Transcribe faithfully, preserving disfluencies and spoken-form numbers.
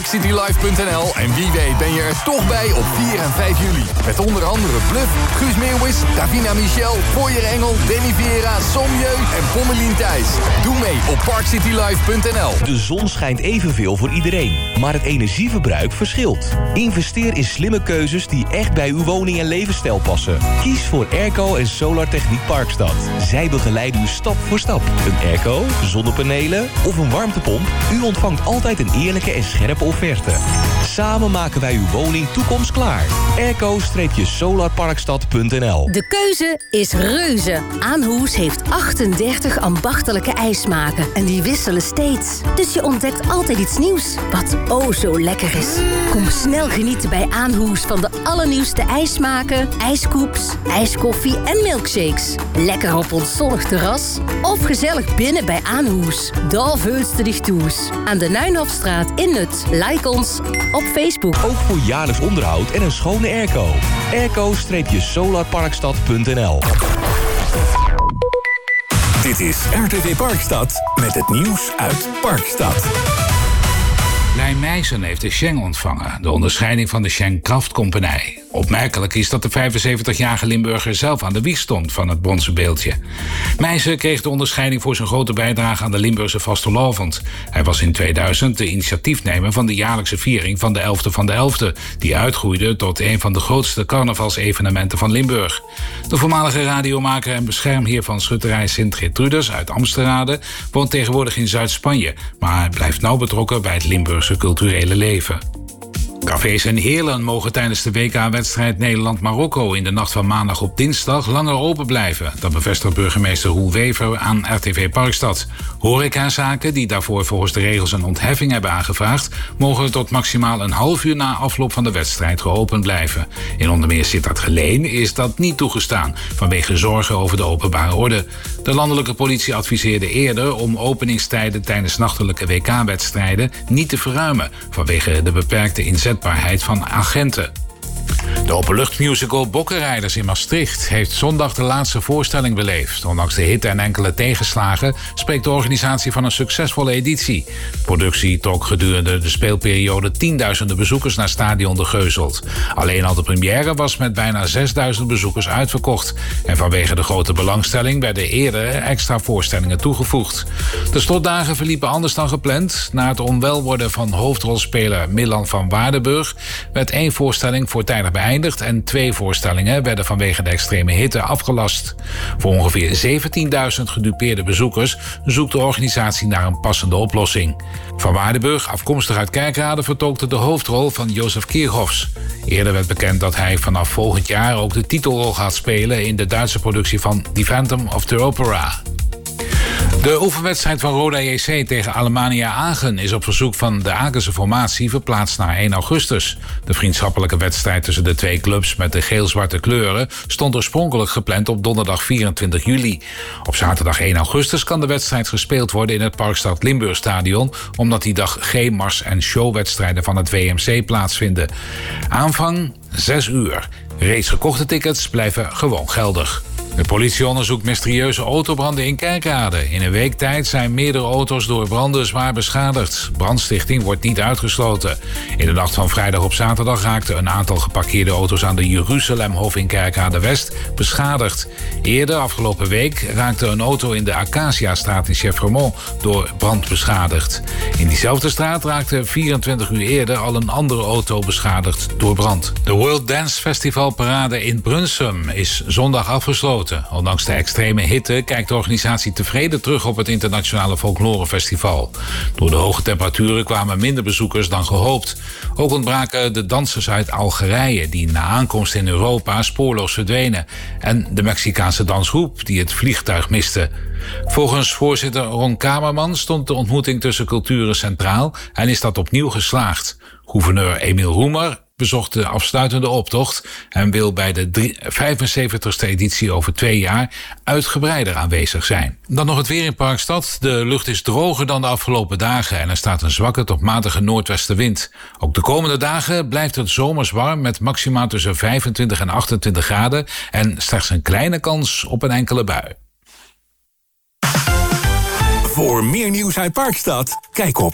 parkcitylive punt n l en wie weet ben je er toch bij op vier en vijf juli. Met onder andere Bluff, Guus Meeuwis, Davina Michel, Foyer Engel, Danny Vera, Somjeu en Pommelien Thijs. Doe mee op parkcitylive punt n l. De zon schijnt evenveel voor iedereen, maar het energieverbruik verschilt. Investeer in slimme keuzes die echt bij uw woning en levensstijl passen. Kies voor Airco en Solartechniek Parkstad. Zij begeleiden u stap voor stap. Een airco, zonnepanelen of een warmtepomp? U ontvangt altijd een eerlijke en scherpe offerte. Samen maken wij uw woning toekomstklaar. airco solarparkstad punt n l. De keuze is reuze. Aanhoes heeft achtendertig ambachtelijke ijsmaken. En die wisselen steeds. Dus je ontdekt altijd iets nieuws. Wat oh zo lekker is. Kom snel genieten bij Aanhoes van de allernieuwste ijsmaken, ijskoeps, ijskoffie en milkshakes. Lekker op ons zonnig terras. Of gezellig binnen bij Aanhoes. Daar veulst du dich toes. Aan de Nuinhofstraat in Nut. Like ons op Facebook. Ook voor jaarlijks onderhoud en een schone airco. airco solarparkstad punt n l. Dit is R T V Parkstad met het nieuws uit Parkstad. Lijn Meijsen heeft de Schenk ontvangen, de onderscheiding van de Schenk Kraftcompagnie. Opmerkelijk is dat de vijfenzeventigjarige Limburger zelf aan de wieg stond van het bronzen beeldje. Meijsen kreeg de onderscheiding voor zijn grote bijdrage aan de Limburgse vastelovend. Hij was in tweeduizend de initiatiefnemer van de jaarlijkse viering van de elfde van de elfde, die uitgroeide tot een van de grootste carnavalsevenementen van Limburg. De voormalige radiomaker en beschermheer van schutterij Sint-Gertrudis uit Amsterrade woont tegenwoordig in Zuid-Spanje, maar blijft nauw betrokken bij het Limburgse culturele leven. Cafés en heerlen mogen tijdens de W K-wedstrijd Nederland-Marokko in de nacht van maandag op dinsdag langer open blijven. Dat bevestigt burgemeester Roel Wever aan R T V Parkstad. Horecazaken die daarvoor volgens de regels een ontheffing hebben aangevraagd, mogen tot maximaal een half uur na afloop van de wedstrijd geopend blijven. In onder meer Sittard Geleen is dat niet toegestaan, vanwege zorgen over de openbare orde. De landelijke politie adviseerde eerder om openingstijden tijdens nachtelijke W K-wedstrijden niet te verruimen, vanwege de beperkte inzetbaarheid van agenten. De openluchtmusical Bokkenrijders in Maastricht heeft zondag de laatste voorstelling beleefd. Ondanks de hitte en enkele tegenslagen spreekt de organisatie van een succesvolle editie. De productie trok gedurende de speelperiode tienduizenden bezoekers naar Stadion de Geuzelt. Alleen al de première was met bijna zesduizend bezoekers uitverkocht. En vanwege de grote belangstelling werden eerder extra voorstellingen toegevoegd. De slotdagen verliepen anders dan gepland. Na het onwel worden van hoofdrolspeler Milan van Waardenburg werd één voorstelling voortijdig beëindigd en twee voorstellingen werden vanwege de extreme hitte afgelast. Voor ongeveer zeventienduizend gedupeerde bezoekers zoekt de organisatie naar een passende oplossing. Van Waardenburg, afkomstig uit Kerkrade, vertolkte de hoofdrol van Jozef Kierhoffs. Eerder werd bekend dat hij vanaf volgend jaar ook de titelrol gaat spelen in de Duitse productie van The Phantom of the Opera. De oefenwedstrijd van Roda J C tegen Alemannia Aachen is op verzoek van de Aakense formatie verplaatst naar één augustus. De vriendschappelijke wedstrijd tussen de twee clubs met de geel-zwarte kleuren stond oorspronkelijk gepland op donderdag vierentwintig juli. Op zaterdag één augustus kan de wedstrijd gespeeld worden in het Parkstad Limburg Stadion, omdat die dag geen mars- en showwedstrijden van het W M C plaatsvinden. Aanvang zes uur. Reeds gekochte tickets blijven gewoon geldig. De politie onderzoekt mysterieuze autobranden in Kerkrade. In een week tijd zijn meerdere auto's door branden zwaar beschadigd. Brandstichting wordt niet uitgesloten. In de nacht van vrijdag op zaterdag raakten een aantal geparkeerde auto's aan de Jeruzalemhof in Kerkrade-West beschadigd. Eerder, afgelopen week, raakte een auto in de Acaciastraat in Chevreumont door brand beschadigd. In diezelfde straat raakte vierentwintig uur eerder al een andere auto beschadigd door brand. De World Dance Festival Parade in Brunsum is zondag afgesloten. Ondanks de extreme hitte kijkt de organisatie tevreden terug op het internationale folklorefestival. Door de hoge temperaturen kwamen minder bezoekers dan gehoopt. Ook ontbraken de dansers uit Algerije die na aankomst in Europa spoorloos verdwenen. En de Mexicaanse dansgroep die het vliegtuig miste. Volgens voorzitter Ron Kamerman stond de ontmoeting tussen culturen centraal en is dat opnieuw geslaagd. Gouverneur Emiel Roemer bezocht de afsluitende optocht en wil bij de vijfenzeventigste editie over twee jaar uitgebreider aanwezig zijn. Dan nog het weer in Parkstad. De lucht is droger dan de afgelopen dagen en er staat een zwakke tot matige noordwestenwind. Ook de komende dagen blijft het zomers warm met maxima tussen vijfentwintig en achtentwintig graden en slechts een kleine kans op een enkele bui. Voor meer nieuws uit Parkstad, kijk op